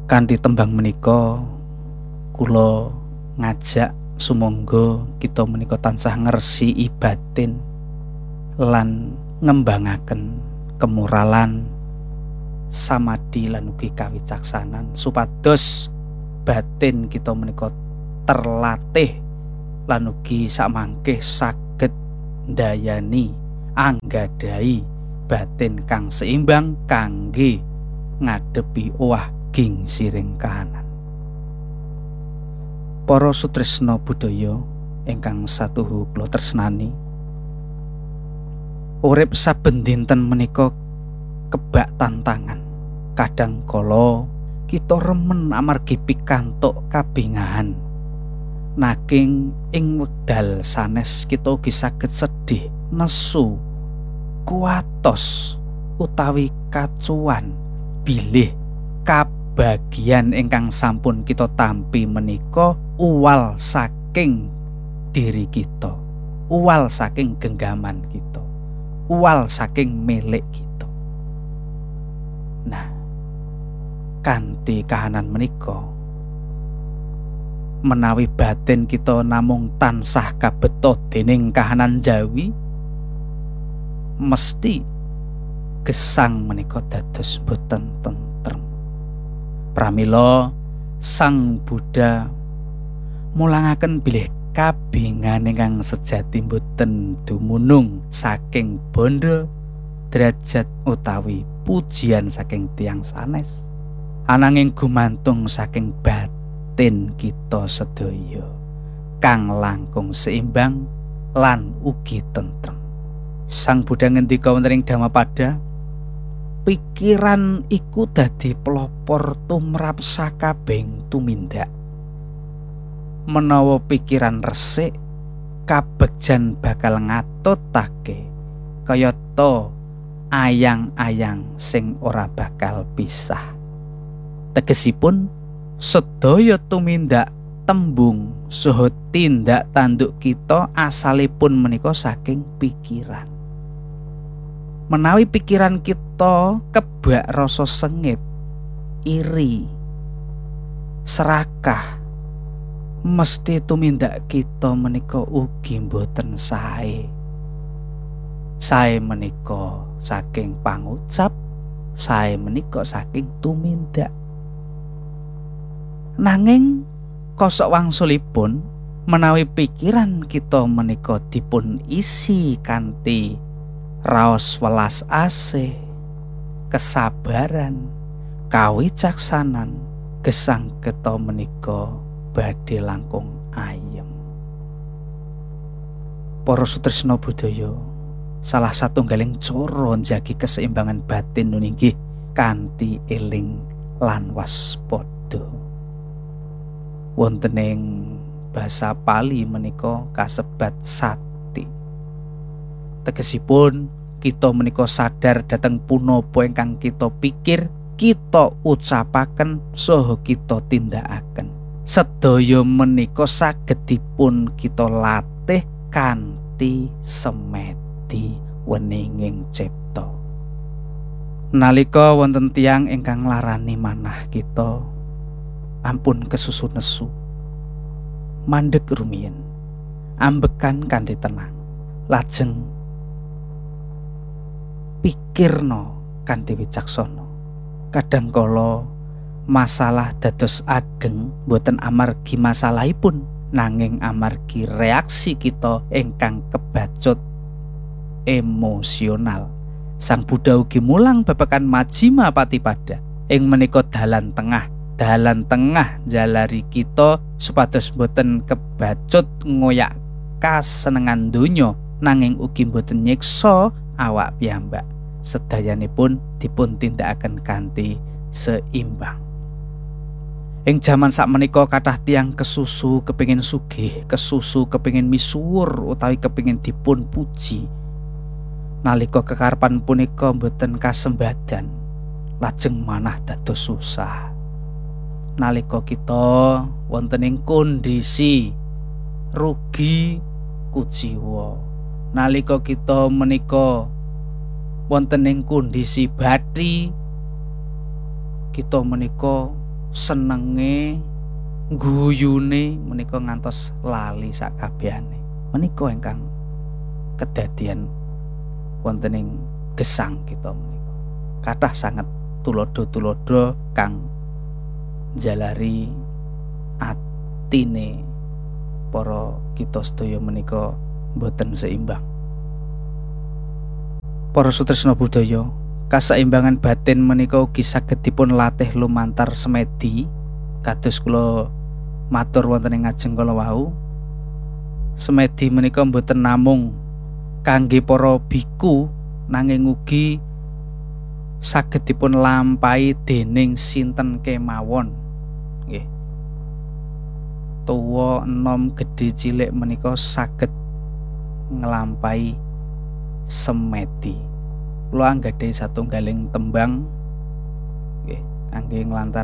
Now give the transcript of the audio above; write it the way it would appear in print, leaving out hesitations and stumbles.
Kanthi tembang menika kula ngajak sumangga kita menika tansah ngresiki batin lan ngembangaken kemuralan, samadhi lan ugi kawicaksanan supados batin kita menika terlatih lan ugi samangke saged ndayani anggadhahi batin kang seimbang kangge ngadepi owah gingsiring kahanan. Para sutresna budaya ingkang satuhu kula tresnani, urip saben dinten menika kebak tantangan. Kadang kala kita remen amargi pikantuk kabingahan, nanging ing wekdal sanes kita ugi saged sedih, nesu, kuatos utawi kacuwan bilih kabagian ingkang sampun kita tampi menika uwal saking diri kita, uwal saking genggaman kita, uwal saking milik kita. Nah, kanthi kahanan menika menawi batin kita namung tansah kabeto dening kahanan jawi, mesti gesang menika dados boten tentrem. Pramila Sang Buddha mulangaken bilih kabingan ingkang sejati boten dumunung saking bondo, derajat utawi pujian saking tiyang sanes, ananging gumantung saking batin kita sedaya kang langkung seimbang lan ugi tentrem. Sang Buddha ngendika wonten ing Dhammapada, pikiran iku dadi pelopor tumrap sakabehing tumindak. Menawa pikiran resik, kabegjan bakal ngatutake kayata ayang-ayang sing ora bakal pisah. Tegesipun sedaya tumindak, tembung saha tindak tanduk kita asalipun menika saking pikiran. Menawi pikiran kita kebak rasa sengit, iri, serakah, mesti tumindak kita menika ugi boten sae. Sae menika saking pangucap, sae menika saking tumindak. Nanging kosok wangsulipun menawi pikiran kita menika dipun isi kanthi raos welas asih, kesabaran, kawicaksanan, gesang kita menika badhe langkung ayem. Para sutresna budaya, salah satunggaling cara njagi keseimbangan batin nunggih kanthi eling lan waspada. Wonten ing basa Pali menika kasebat sati. Tegesipun kita menika sadar dhateng punapa ingkang kita pikir, kita ucapaken saha kita tindakaken. Sedaya menika saged dipun kita latih kanthi semedi weninging cipta. Nalika wonten tiyang ingkang larani manah kita, ampun kesusu nesu, mandeg rumiyin, ambekan kanthi tenang, lajeng pikirna kanthi wicaksana. Kadangkala masalah dados ageng boten amargi masalahipun, nanging amargi reaksi kita ingkang kebacut emosional. Sang Buddha ugi mulang babagan Majjhima Patipada ing menika dalan tengah jalari kita supados boten kebacut ngoyak kasenengan donya, nanging ugi boten nyiksa awak piyambak. Sedayanipun dipun tindakaken kanthi seimbang. Ing jaman sakmenika kathah tiyang kesusu kepingin sugih, kesusu kepingin misuwur utawi kepingin dipun puji. Nalika kekarepan punika boten kasembadan, lajeng manah dados susah. Nalika kita wonten ing kondisi rugi kujiwa, nalika kita menika wonten ing kondisi bathi, kita menika senenge guyune menika ngantos lali sakabehane. Menika ingkang kedadian wonten ing gesang kita menika. Kathah sanget tulodo-tulodo kang jalari atine para kita sedaya menika boten seimbang. Para sutresna budaya, kaseimbangan batin menika ugi saged dipun latih lumantar semedi kados kula matur wonten ing ngajeng kala wau. Semedi menika mboten namung kangge para biku nanging ugi saged dipun lampahi dening sinten kemawon. Nggih. Tuwa, enom, gedhe, cilik menika saged nglampahi semedi. Kula anggadhahi satunggaling tembang nggih kangge nglantar